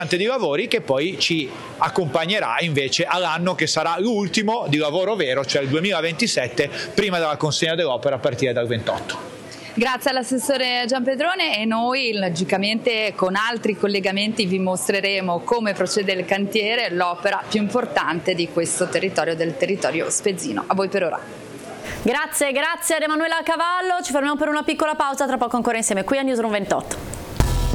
di lavori che poi ci accompagnerà invece all'anno che sarà l'ultimo di lavoro vero, cioè il 2027, prima della consegna dell'opera a partire dal 28. Grazie all'assessore Gianpedrone, e noi logicamente con altri collegamenti vi mostreremo come procede il cantiere, l'opera più importante di questo territorio, del territorio spezzino. A voi per ora. Grazie ad Emanuela Cavallo, ci fermiamo per una piccola pausa, tra poco ancora insieme qui a Newsroom 28.